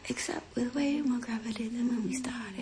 except with way more gravity than when we started.